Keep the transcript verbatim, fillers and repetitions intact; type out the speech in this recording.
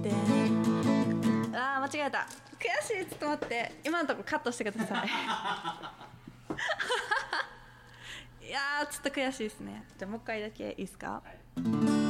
であー間違えた悔しいちょっと待って今のとこカットしてくださいいやーちょっと悔しいですねじゃあもう一回だけいいですか、はい